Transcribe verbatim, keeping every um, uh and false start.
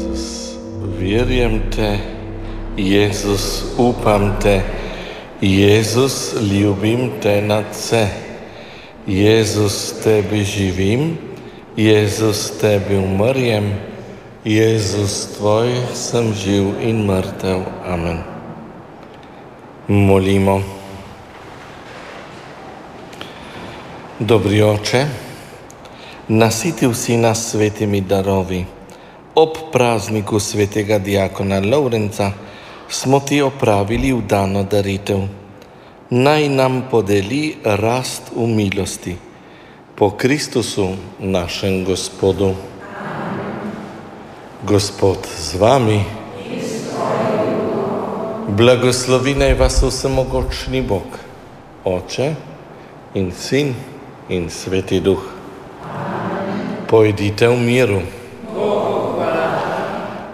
Jezus, vjerujem te, Jezus, upam te, Jezus, ljubim te nadse, Jezus, tebi živim, Jezus, tebi umrjem, Jezus, tvoj sem živ in mrtev. Amen. Molimo. Dobri Oče, nasitil si nas svetimi darovi. Ob prazniku svetega diakona Lovrenca smo ti opravili vdano daritev. Naj nam podeli rast v milosti. Po Kristusu, našem Gospodu. Gospod z vami. Blagoslovi naj vas vsemogočni Bog, Oče in Sin in Sveti Duh. Pojdite v miru.